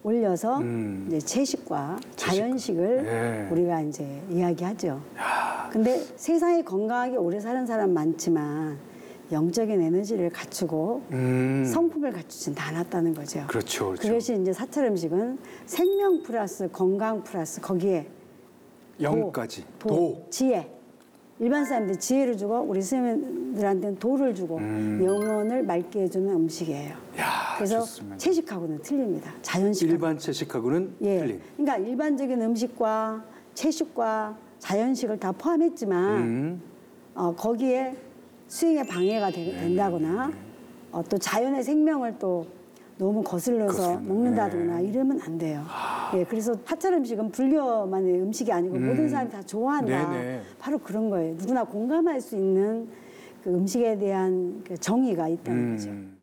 올려서 이제 채식과 자연식을 예. 우리가 이제 이야기하죠. 근데 세상에 건강하게 오래 사는 사람 많지만 영적인 에너지를 갖추고 성품을 갖추진 않았다는 거죠. 그렇죠, 그렇죠. 그것이 이제 사찰 음식은 생명 플러스 건강 플러스 거기에 영까지. 지혜. 일반 사람들 지혜를 주고 우리 스님들한테는 도를 주고 영혼을 맑게 해주는 음식이에요. 야, 그래서 좋습니다. 채식하고는 틀립니다. 자연식. 일반 채식하고는 예. 틀린. 그러니까 일반적인 음식과 채식과 자연식을 다 포함했지만 거기에 수행에 방해가 된다거나 또 자연의 생명을 또 너무 거슬러서 먹는다거나 이러면 안 돼요. 예, 그래서 사찰 음식은 불교만의 음식이 아니고 모든 사람이 다 좋아한다. 네네. 바로 그런 거예요. 누구나 공감할 수 있는 그 음식에 대한 그 정의가 있다는 거죠.